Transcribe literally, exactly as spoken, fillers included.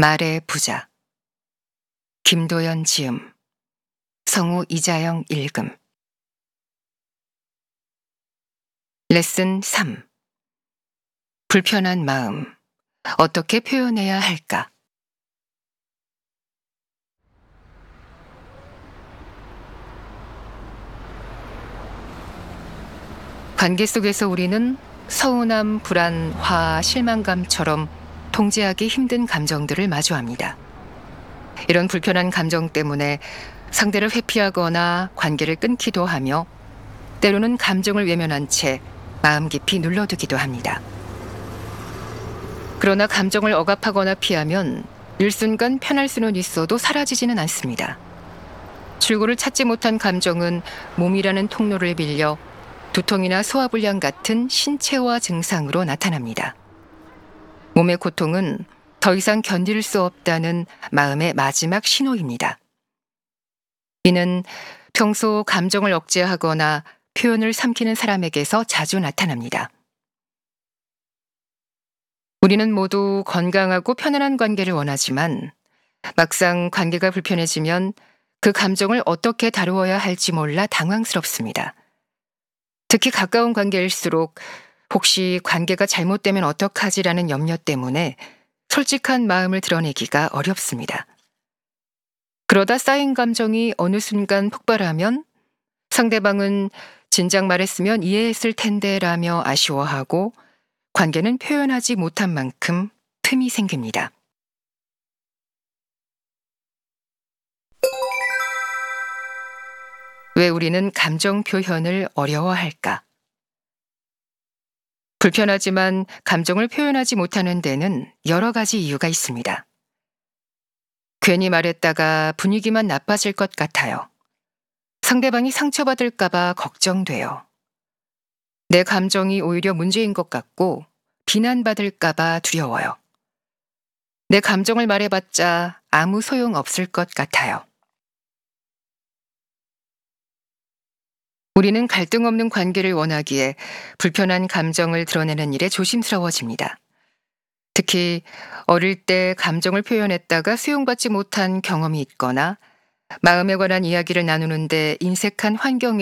말의 부자. 김도연 지음, 성우 이자영 읽음. 레슨 삼. 불편한 마음. 어떻게 표현해야 할까? 관계 속에서 우리는 서운함, 불안, 화, 실망감처럼 통제하기 힘든 감정들을 마주합니다. 이런 불편한 감정 때문에 상대를 회피하거나 관계를 끊기도 하며 때로는 감정을 외면한 채 마음 깊이 눌러두기도 합니다. 그러나 감정을 억압하거나 피하면 일순간 편할 수는 있어도 사라지지는 않습니다. 출구를 찾지 못한 감정은 몸이라는 통로를 빌려 두통이나 소화불량 같은 신체화 증상으로 나타납니다. 몸의 고통은 더 이상 견딜 수 없다는 마음의 마지막 신호입니다. 이는 평소 감정을 억제하거나 표현을 삼키는 사람에게서 자주 나타납니다. 우리는 모두 건강하고 편안한 관계를 원하지만 막상 관계가 불편해지면 그 감정을 어떻게 다루어야 할지 몰라 당황스럽습니다. 특히 가까운 관계일수록 혹시 관계가 잘못되면 어떡하지라는 염려 때문에 솔직한 마음을 드러내기가 어렵습니다. 그러다 쌓인 감정이 어느 순간 폭발하면 상대방은 진작 말했으면 이해했을 텐데 라며 아쉬워하고 관계는 표현하지 못한 만큼 틈이 생깁니다. 왜 우리는 감정 표현을 어려워할까? 불편하지만 감정을 표현하지 못하는 데는 여러 가지 이유가 있습니다. 괜히 말했다가 분위기만 나빠질 것 같아요. 상대방이 상처받을까봐 걱정돼요. 내 감정이 오히려 문제인 것 같고 비난받을까봐 두려워요. 내 감정을 말해봤자 아무 소용 없을 것 같아요. 우리는 갈등 없는 관계를 원하기에 불편한 감정을 드러내는 일에 조심스러워집니다. 특히 어릴 때 감정을 표현했다가 수용받지 못한 경험이 있거나 마음에 관한 이야기를 나누는데 인색한 환경에